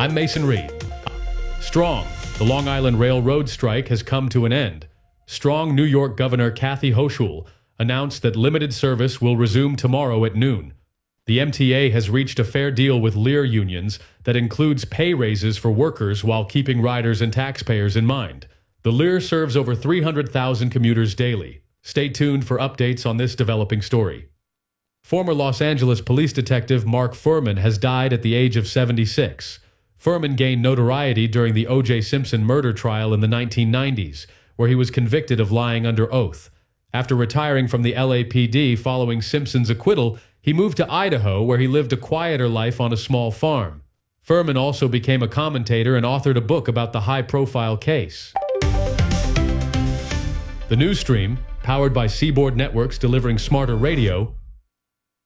I'm Mason Reed. Strong, the Long Island Railroad strike has come to an end. Strong New York Governor Kathy Hochul announced that limited service will resume tomorrow at noon. The MTA has reached a fair deal with Lear unions that includes pay raises for workers while keeping riders and taxpayers in mind. The Lear serves over 300,000 commuters daily. Stay tuned for updates on this developing story. Former Los Angeles police detective Mark Fuhrman has died at the age of 76. Fuhrman gained notoriety during the O.J. Simpson murder trial in the 1990s, where he was convicted of lying under oath. After retiring from the LAPD following Simpson's acquittal, he moved to Idaho, where he lived a quieter life on a small farm. Fuhrman also became a commentator and authored a book about the high-profile case. The news stream, powered by Seaboard Networks delivering smarter radio,